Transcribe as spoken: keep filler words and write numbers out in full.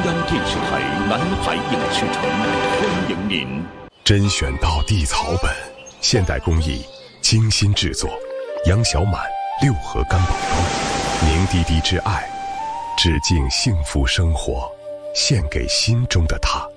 央电视台南海影视城欢迎您。 甄选到地草本，现代工艺，精心制作，杨小满六合干宝装，凝滴滴之爱，致敬幸福生活，献给心中的他。